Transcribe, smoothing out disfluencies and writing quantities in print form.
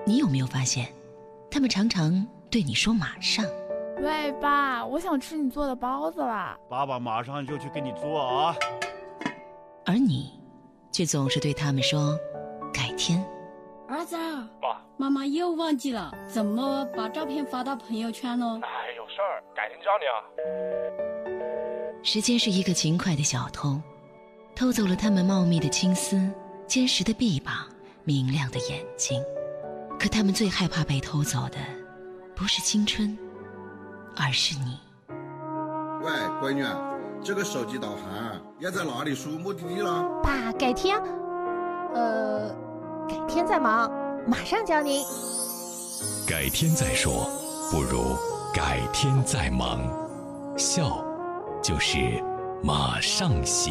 你有没有发现，他们常常对你说马上。 喂，爸，我想吃你做的包子啦。 爸爸马上就去给你做啊。 而你却总是对他们说改天。 儿子， 爸， 妈妈又忘记了怎么把照片发到朋友圈了。 哎，有事儿，改天教你啊。 时间是一个勤快的小偷，偷走了他们茂密的青丝、坚实的臂膀、明亮的眼睛。可他们最害怕被偷走的，不是青春，而是你。 喂，闺女，这个手机导航要在哪里输目的地了？ 爸，改天，改天再忙，马上教您。 改天再说，不如改天再忙。笑，就是马上行。